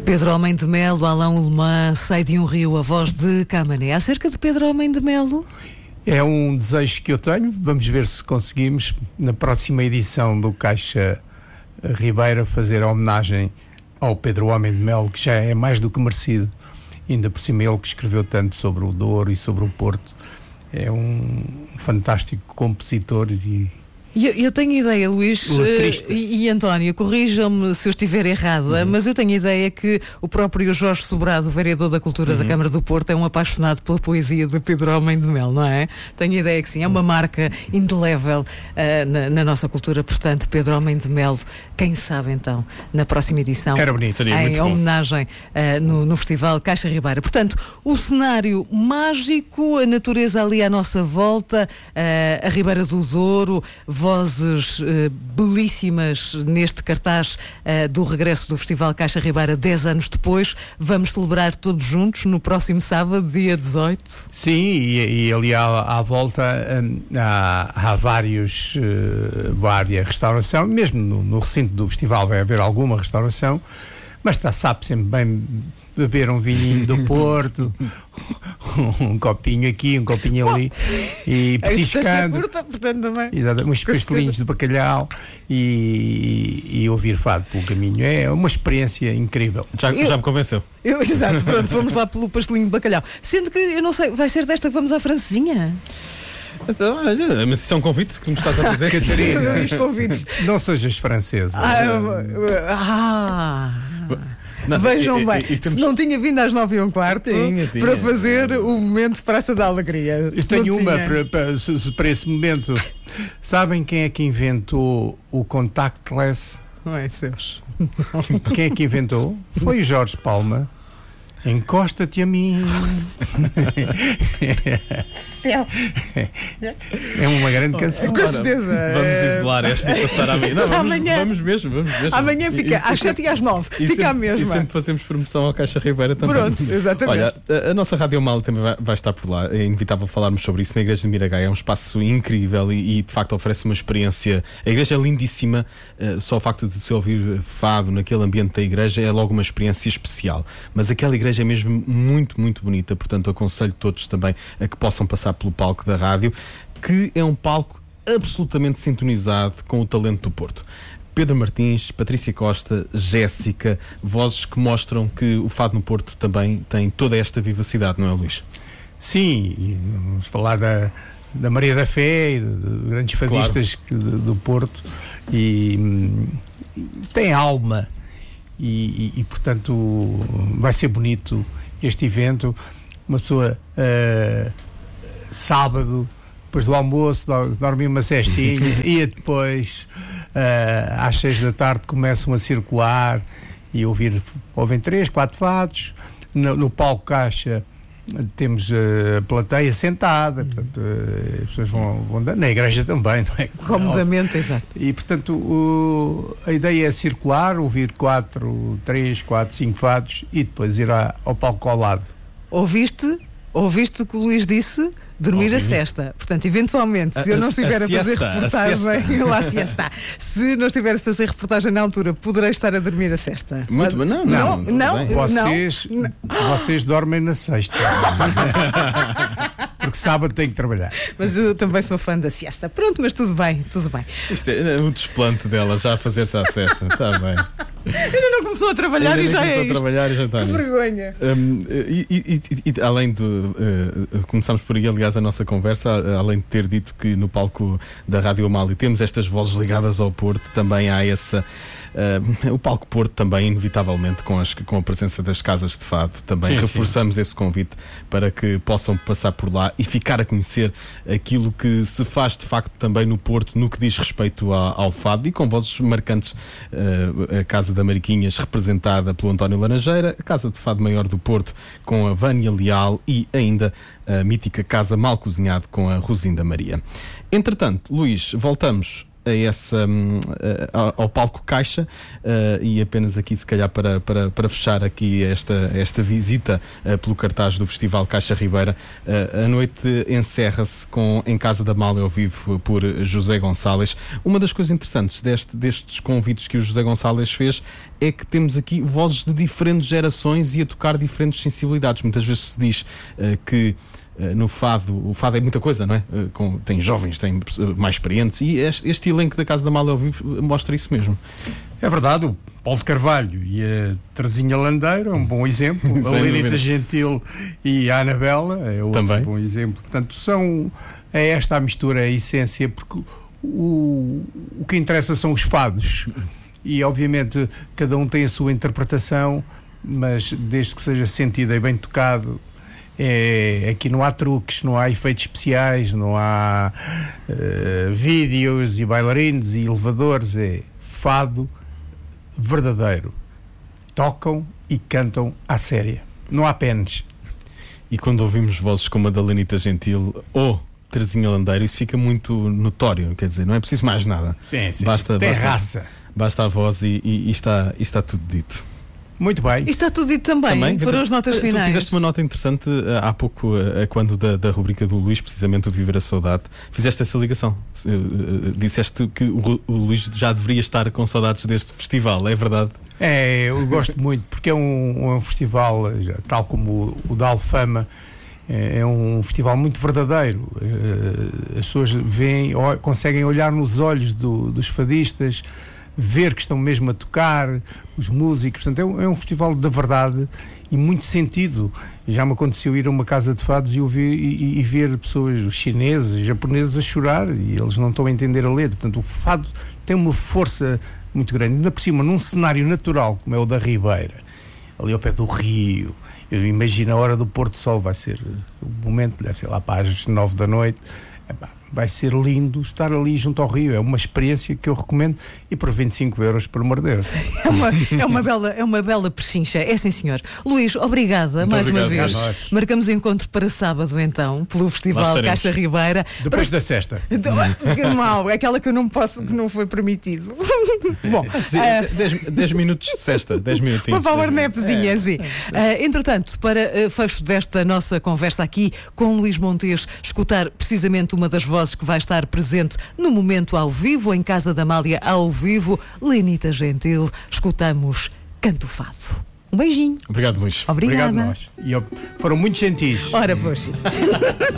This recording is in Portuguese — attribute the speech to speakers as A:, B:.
A: Pedro Homem de Melo, Alain Ullmann, Sai de um Rio, a voz de Camané. Acerca de Pedro Homem de Melo?
B: É um desejo que eu tenho. Vamos ver se conseguimos, na próxima edição do Caixa Ribeira, fazer a homenagem ao Pedro Homem de Melo, que já é mais do que merecido. Ainda por cima, ele que escreveu tanto sobre o Douro e sobre o Porto. É um fantástico compositor e...
A: Eu tenho ideia, Luís e António, corrijam-me se eu estiver errado, mas eu tenho ideia que o próprio Jorge Sobrado, vereador da Cultura da Câmara do Porto, é um apaixonado pela poesia de Pedro Homem de Melo, não é? Tenho ideia que sim, é uma marca indelével na nossa cultura. Portanto, Pedro Homem de Melo, quem sabe então, na próxima edição,
B: era bonito, seria muito
A: em homenagem no Festival Caixa Ribeira. Portanto, o cenário mágico, a natureza ali à nossa volta, a Ribeira do Douro, vozes belíssimas neste cartaz do regresso do Festival Caixa Ribeira 10 anos depois. Vamos celebrar todos juntos no próximo sábado, dia 18.
B: Sim, e ali à volta há várias restauração, mesmo no recinto do festival vai haver alguma restauração, mas sabe sempre bem beber um vinhinho do Porto, um copinho aqui, um copinho ali, e petiscando,
A: portanto, também.
B: Exato, uns pastelinhos de bacalhau e ouvir fado pelo caminho. É uma experiência incrível.
C: Já me convenceu.
A: Exato, pronto, vamos lá pelo pastelinho de bacalhau. Sendo que, eu não sei, vai ser desta que vamos à francesinha?
C: Então, olha, mas isso é um convite que me estás a fazer, Catarina.
A: Os convites.
B: Não sejas francesa.
A: Não, vejam bem, se não tinha vindo às 9h15 para fazer o momento Praça da Alegria.
B: Eu tenho uma para esse momento. Sabem quem é que inventou o contactless?
A: Não é seus.
B: Quem é que inventou? Foi o Jorge Palma. Encosta-te a mim. É uma grande canção.
A: Com certeza.
C: Vamos isolar esta e passar amanhã. Não, vamos mesmo.
A: Amanhã fica às 7 e às 9. Fica a mesma.
C: E sempre fazemos promoção ao Caixa Ribeira também.
A: Pronto, exatamente.
C: Olha, a nossa Rádio Mal também vai estar por lá. É inevitável falarmos sobre isso na Igreja de Miragaia. É um espaço incrível e de facto oferece uma experiência. A igreja é lindíssima. Só o facto de se ouvir fado naquele ambiente da igreja é logo uma experiência especial. Mas aquela igreja é mesmo muito, muito bonita. Portanto, aconselho todos também a que possam passar pelo palco da rádio, que é um palco absolutamente sintonizado com o talento do Porto. Pedro Martins, Patrícia Costa, Jéssica, vozes que mostram que o fado no Porto também tem toda esta vivacidade, não é, Luís?
B: Sim, vamos falar da Maria da Fé, de grandes fadistas do Porto, e tem alma. E portanto vai ser bonito este evento. Uma pessoa sábado, depois do almoço, dorme uma cestinha e depois às 6 da tarde começam a circular e ouvem 3, 4 fados. No palco Caixa temos a plateia sentada, portanto as pessoas vão dando, na igreja também, não é?
A: Comodamente, exato.
B: E portanto a ideia é circular, ouvir 3, 4, 5 fados e depois ir ao palco ao lado.
A: Ouviste o que o Luís disse? Dormir a sesta. Portanto, eventualmente, se eu não estiver a fazer reportagem, lá se está. Se não estiver a fazer reportagem na altura, poderei estar a dormir a sesta.
C: Muito bem. Não.
B: Vocês dormem na sexta. Porque sábado tenho que trabalhar.
A: Mas eu também sou fã da siesta. Pronto, mas tudo bem.
C: Isto é um desplante dela, já a fazer-se à sesta. Está bem.
A: Ainda não começou a trabalhar e já é isto.
C: Que
A: vergonha.
C: E além de começamos por aí, aliás, a nossa conversa, além de ter dito que no palco da Rádio Amália temos estas vozes ligadas ao Porto, também há essa o palco Porto também, inevitavelmente, com a presença das casas de fado, também reforçamos esse convite para que possam passar por lá e ficar a conhecer aquilo que se faz de facto também no Porto, no que diz respeito ao fado, e com vozes marcantes. A Casa da Mariquinhas, representada pelo António Laranjeira, a Casa de Fado Maior do Porto com a Vânia Leal e ainda a mítica Casa Mal Cozinhado com a Rosinda Maria. Entretanto, Luís, voltamos ao palco Caixa. E apenas aqui, se calhar, para fechar aqui esta visita pelo cartaz do Festival Caixa Ribeira, a noite encerra-se em Casa da Amália ao vivo por José Gonçalves. Uma das coisas interessantes destes convites que o José Gonçalves fez é que temos aqui vozes de diferentes gerações e a tocar diferentes sensibilidades. Muitas vezes se diz que no fado, o fado é muita coisa, não é? Tem jovens, tem mais experientes, e este elenco da Casa da Amália ao vivo mostra isso mesmo.
B: É verdade, o Paulo de Carvalho e a Terezinha Landeiro é um bom exemplo, a Lenita Gentil e a Anabela é outro também bom exemplo. Portanto, é esta a mistura, a essência, porque o que interessa são os fados, e obviamente cada um tem a sua interpretação, mas desde que seja sentido e bem tocado. Aqui não há truques, não há efeitos especiais, não há vídeos e bailarinos e elevadores. É fado verdadeiro. Tocam e cantam à séria. Não há penes.
C: E quando ouvimos vozes como a da Lenita Gentil ou Terezinha Landeiro, isso fica muito notório. Quer dizer, não é preciso mais nada.
B: Sim. Tem raça.
C: Basta a voz e está tudo dito.
B: Muito bem.
A: E está tudo dito também. Foram as notas finais.
C: Tu fizeste uma nota interessante há pouco, quando da rubrica do Luís, precisamente o Viver a Saudade, fizeste essa ligação. Disseste que o Luís já deveria estar com saudades deste festival, é verdade?
B: Eu gosto muito, porque é um festival, tal como o da Alfama, é um festival muito verdadeiro. As pessoas conseguem olhar nos olhos dos fadistas, ver que estão mesmo a tocar, os músicos. Portanto, é um festival da verdade e muito sentido. Já me aconteceu ir a uma casa de fados e ver pessoas, os chineses, japoneses, a chorar, e eles não estão a entender a letra. Portanto, o fado tem uma força muito grande, ainda por cima num cenário natural como é o da Ribeira, ali ao pé do rio. Eu imagino a hora do pôr do sol, vai ser o momento, deve ser lá para as 9 da noite. Vai ser lindo estar ali junto ao rio. É uma experiência que eu recomendo, e por 25 euros, por amor de Deus.
A: É uma bela pechincha. É sim, senhor. Luís, obrigada mais uma vez. Marcamos encontro para sábado, então, pelo Festival Caixa Ribeira.
B: Depois da sexta.
A: Que mal, aquela que eu não posso, que não foi permitido. Bom,
C: 10 minutos de sexta, 10 minutinhos.
A: Uma power napzinha, assim. Entretanto, para fecho desta nossa conversa aqui com Luís Montes, escutar precisamente uma das vozes que vai estar presente no momento ao vivo, em Casa da Amália ao vivo, Lenita Gentil. Escutamos Canto Fado. Um beijinho.
C: Obrigado, Luís.
A: Obrigada.
B: Obrigado, nós. Foram muito gentis.
A: Ora, pois.